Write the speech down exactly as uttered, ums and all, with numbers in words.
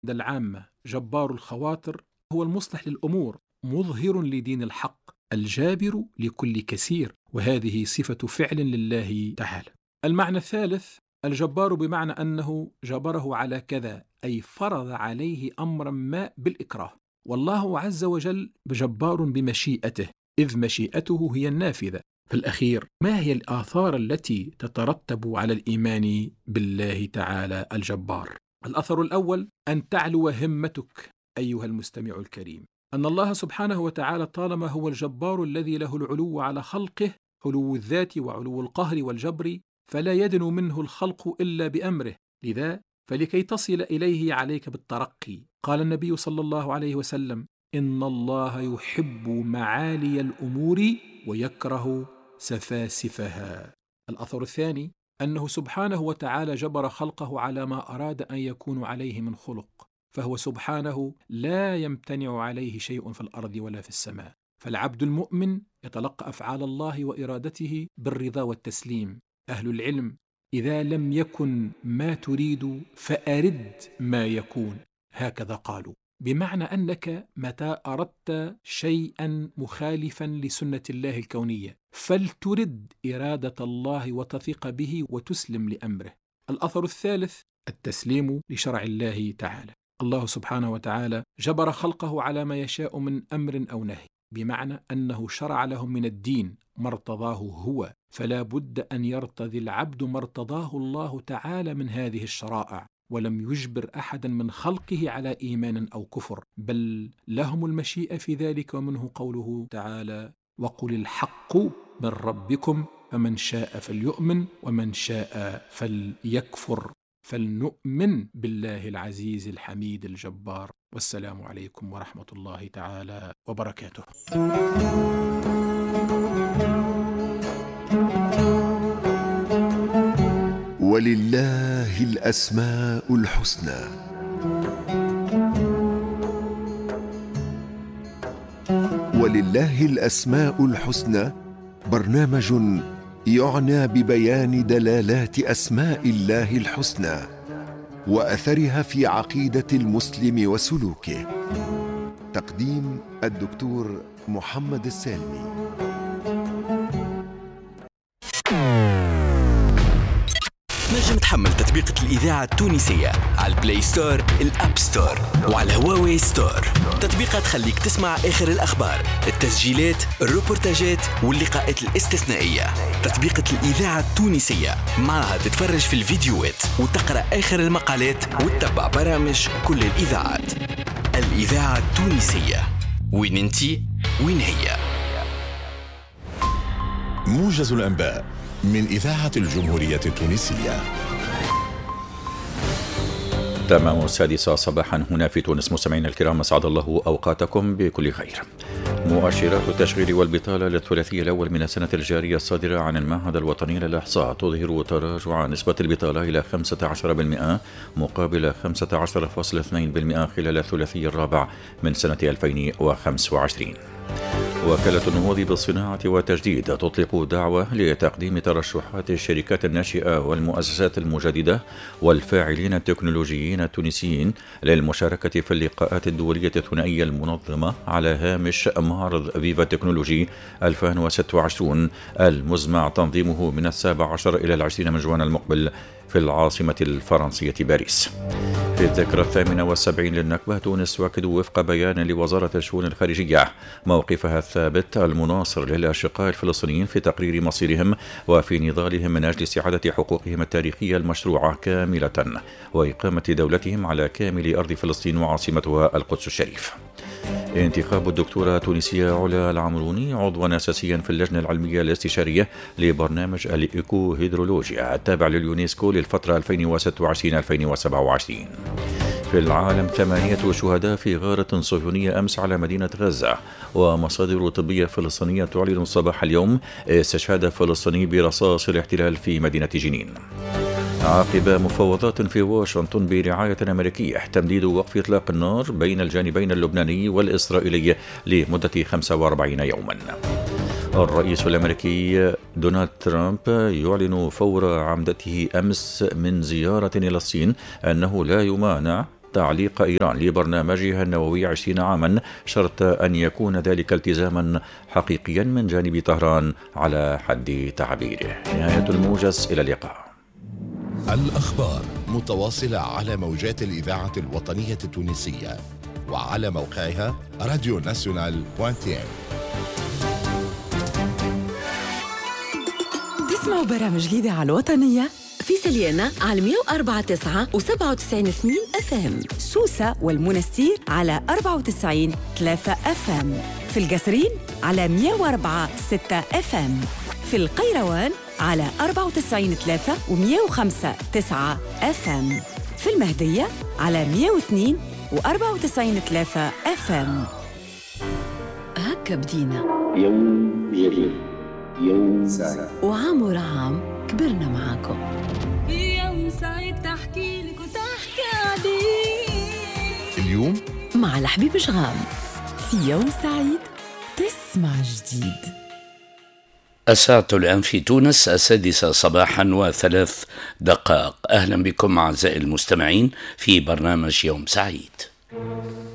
العامة جبار الخواطر هو المصلح للأمور، مظهر لدين الحق، الجابر لكل كسير، وهذه صفة فعل لله تعالى. المعنى الثالث، الجبار بمعنى أنه جبره على كذا، أي فرض عليه أمرا ما بالإكراه. والله عز وجل جبار بمشيئته، إذ مشيئته هي النافذة. في الأخير، ما هي الآثار التي تترتب على الإيمان بالله تعالى الجبار؟ الأثر الأول، أن تعلو همتك أيها المستمع الكريم، أن الله سبحانه وتعالى طالما هو الجبار الذي له العلو على خلقه، علو الذات وعلو القهر والجبر، فلا يدن منه الخلق إلا بأمره. لذا فلكي تصل إليه عليك بالترقي. قال النبي صلى الله عليه وسلم: إن الله يحب معالي الأمور ويكره سفاسفها. الأثر الثاني، أنه سبحانه وتعالى جبر خلقه على ما أراد أن يكون عليه من خلق، فهو سبحانه لا يمتنع عليه شيء في الأرض ولا في السماء. فالعبد المؤمن يتلقى أفعال الله وإرادته بالرضا والتسليم. أهل العلم: إذا لم يكن ما تريد فأرد ما يكون، هكذا قالوا، بمعنى أنك متى أردت شيئا مخالفا لسنة الله الكونية فلترد إرادة الله وتثق به وتسلم لأمره. الأثر الثالث، التسليم لشرع الله تعالى. الله سبحانه وتعالى جبر خلقه على ما يشاء من أمر أو نهي، بمعنى أنه شرع لهم من الدين ما ارتضاه هو، فلا بد أن يرتضي العبد ما ارتضاه الله تعالى من هذه الشرائع، ولم يجبر أحدا من خلقه على إيمان أو كفر، بل لهم المشيئة في ذلك. ومنه قوله تعالى: وقل الحق من ربكم فمن شاء فليؤمن ومن شاء فليكفر. فلنؤمن بالله العزيز الحميد الجبار. والسلام عليكم ورحمة الله تعالى وبركاته. ولله الأسماء الحسنى. ولله الأسماء الحسنى برنامج يعنى ببيان دلالات أسماء الله الحسنى وأثرها في عقيدة المسلم وسلوكه. تقديم الدكتور محمد السالمي. نجم تحمل تطبيق الإذاعة التونسية على البلاي ستور، الأب ستور، وعلى هواوي ستور. تطبيقات تخليك تسمع آخر الأخبار، التسجيلات، الروبورتاجات واللقاءات الاستثنائية. تطبيق الإذاعة التونسية، معها تتفرج في الفيديوهات وتقرأ آخر المقالات وتتبع برامج كل الإذاعات. الإذاعة التونسية، وين انتي وين هي. موجز الأنباء من إذاعة الجمهورية التونسية. تمام السادسة صباحا هنا في تونس. مستمعينا الكرام، أسعد الله أوقاتكم بكل خير. مؤشرات التشغيل والبطالة للثلاثي الأول من السنة الجارية الصادرة عن المعهد الوطني للإحصاء تظهر تراجع نسبة البطالة إلى خمسة عشر بالمئة مقابل خمسة عشر فاصلة اثنين بالمئة خلال الثلاثي الرابع من سنة ألفين وخمسة وعشرين. وكالة النهوض بالصناعة والتجديد تطلق دعوة لتقديم ترشحات الشركات الناشئة والمؤسسات المجددة والفاعلين التكنولوجيين التونسيين للمشاركة في اللقاءات الدولية الثنائية المنظمة على هامش معرض فيفا تكنولوجي ألفين وستة وعشرين المزمع تنظيمه من السابع عشر إلى العشرين من جوان المقبل في العاصمة الفرنسية باريس. في الذكرى الثامنة والسبعين للنكبة، تونس تؤكد وفق بيان لوزارة الشؤون الخارجية موقفها الثابت المناصر للأشقاء الفلسطينيين في تقرير مصيرهم وفي نضالهم من أجل استعادة حقوقهم التاريخية المشروعة كاملة وإقامة دولتهم على كامل أرض فلسطين وعاصمتها القدس الشريف. انتخاب الدكتورة تونسية علا العمروني عضوا أساسيا في اللجنة العلمية الاستشارية لبرنامج الإيكو هيدرولوجيا التابع لليونسكو للفترة ألفين وستة وعشرين ألفين وسبعة وعشرين. في العالم، ثمانية شهداء في غارة صهيونية أمس على مدينة غزة، ومصادر طبية فلسطينية تعلن صباح اليوم استشهاد فلسطيني برصاص الاحتلال في مدينة جنين. عقب مفاوضات في واشنطن برعاية أمريكية تمديد وقف إطلاق النار بين الجانبين اللبناني والإسرائيلي لمدة خمسة وأربعين يوما. الرئيس الأمريكي دونالد ترامب يعلن فور عودته أمس من زيارة إلى الصين أنه لا يمانع تعليق إيران لبرنامجها النووي عشرين عاما، شرط أن يكون ذلك التزاما حقيقيا من جانب طهران على حد تعبيره. نهاية الموجز، إلى اللقاء. الأخبار متواصلة على موجات الإذاعة الوطنية التونسية وعلى موقعها راديو ناسيونال دوت تي إم. تسمعوا برامج الإذاعة الوطنية في سليانة على مية وأربعة تسعة وسبعة وتسعين اثنين اف ام، سوسة والمنستير على أربعة وتسعين ثلاثة اف ام، في القصرين على مية وأربعة ستة اف ام، في القيروان على أربعة وتسعين ثلاثة ومية وخمسة تسعة اف ام، في المهدية على مية واثنين وأربعة وتسعين ثلاثة اف ام. هكا بدينا يوم جديد، يوم سعيد، وعام عام كبرنا معاكم. يوم سعيد تحكي لك وتحكي عليك. اليوم مع الحبيب شغام في يوم سعيد تسمع جديد. الساعة الآن في تونس السادسة صباحا وثلاث دقائق. أهلا بكم أعزائي المستمعين في برنامج يوم سعيد.